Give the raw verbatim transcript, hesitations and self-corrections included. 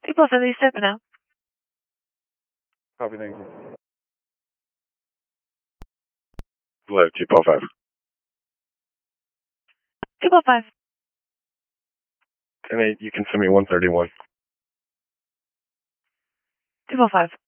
People for these seven now. Copy, thank you. Hello, two four five. two four five. ten eight, you can send me one thirty-one. two four five.